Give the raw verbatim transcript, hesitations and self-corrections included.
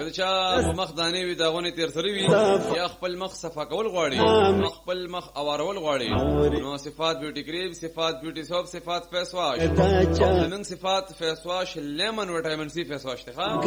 کله چې مخ دانې وي داغونه تیر سره وي یا خپل مخ صفا کول غواړي خپل مخ اوارول غواړي نو صفات بیوټي کریم صفات بیوټي سوپ صفات فیس واش زمنګ صفات فیس واش لیمن وټامین سی فیس واش ته